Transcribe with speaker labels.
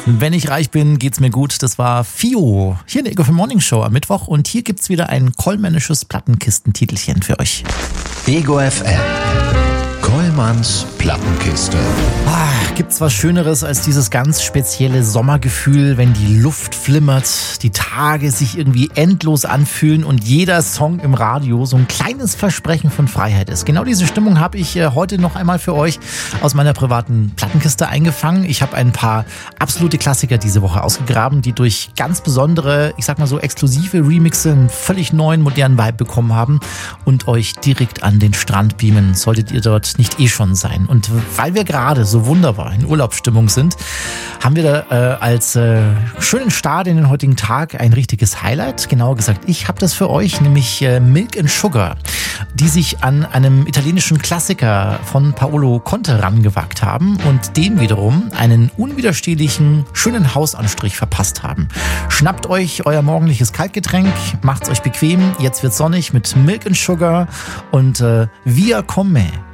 Speaker 1: Wenn ich reich bin, geht's mir gut. Das war Fio hier in der Ego FM Morning Show am Mittwoch. Und hier gibt's wieder ein kollmännisches Plattenkistentitelchen für euch.
Speaker 2: Ego FM. Kollmanns Plattenkiste.
Speaker 1: Gibt's was Schöneres als dieses ganz spezielle Sommergefühl, wenn die Luft flimmert, die Tage sich irgendwie endlos anfühlen und jeder Song im Radio so ein kleines Versprechen von Freiheit ist. Genau diese Stimmung habe ich heute noch einmal für euch aus meiner privaten Plattenkiste eingefangen. Ich habe ein paar absolute Klassiker diese Woche ausgegraben, die durch ganz besondere, ich sag mal so exklusive Remixe einen völlig neuen, modernen Vibe bekommen haben und euch direkt an den Strand beamen, solltet ihr dort nicht eh schon sein. Und weil wir gerade so wunderbar in Urlaubsstimmung sind, haben wir da als schönen Start in den heutigen Tag ein richtiges Highlight. Genauer gesagt, ich habe das für euch, nämlich Milk and Sugar, die sich an einem italienischen Klassiker von Paolo Conte rangewagt haben und dem wiederum einen unwiderstehlichen, schönen Hausanstrich verpasst haben. Schnappt euch euer morgendliches Kaltgetränk, macht's euch bequem, jetzt wird's sonnig mit Milk and Sugar und Via con me.